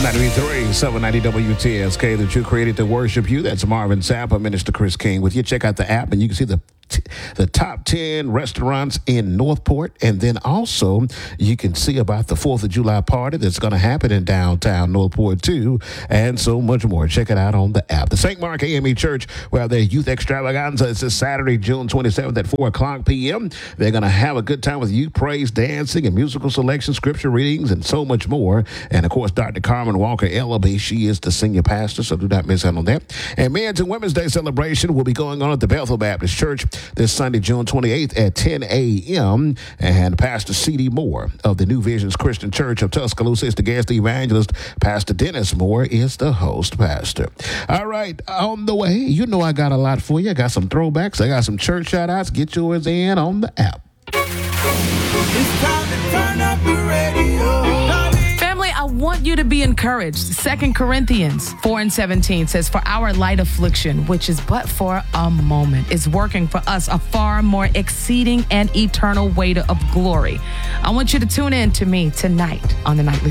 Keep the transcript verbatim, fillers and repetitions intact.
ninety-three, seven ninety W T S K, that you created to worship you. That's Marvin Zappa, Minister Chris King with you. Check out the app and you can see the the top ten restaurants in Northport. And then also you can see about the fourth of July party that's going to happen in downtown Northport too, and so much more. Check it out on the app. The Saint Mark A M E Church, where their youth extravaganza is this Saturday, June twenty-seventh at four o'clock p.m. They're going to have a good time with youth praise, dancing, and musical selection, scripture readings, and so much more. And of course, Doctor Carmen Walker Ellaby, she is the senior pastor, so do not miss out on that. And Men's and Women's Day celebration will be going on at the Bethel Baptist Church this Sunday, June twenty-eighth at ten a.m. And Pastor C D. Moore of the New Visions Christian Church of Tuscaloosa is the guest evangelist. Pastor Dennis Moore is the host pastor. All right, on the way, you know I got a lot for you. I got some throwbacks. I got some church shout-outs. Get yours in on the app. It's time to turn up the radio. Family, I want you to be encouraged. Second Corinthians four and seventeen says, "For our light affliction, which is but for a moment, is working for us a far more exceeding and eternal weight of glory." I want you to tune in to me tonight on the Nightly